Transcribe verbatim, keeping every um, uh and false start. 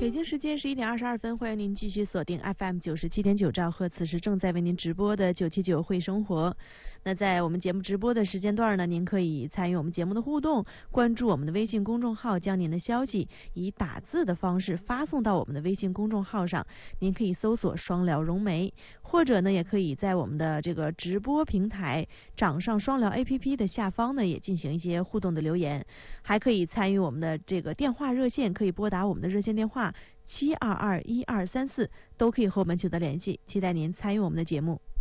北京时间十一点二十二分，欢迎您继续锁定 F M 九十七点九兆赫，此时正在为您直播的九七九会生活。那在我们节目直播的时间段呢，您可以参与我们节目的互动，关注我们的微信公众号，将您的消息以打字的方式发送到我们的微信公众号上。您可以搜索双聊融媒，或者呢，也可以在我们的这个直播平台掌上双聊 A P P 的下方呢，也进行一些互动的留言。还可以参与我们的这个电话热线，可以拨打我们的热线电话七二二一二三四，都可以和我们取得联系。期待您参与我们的节目。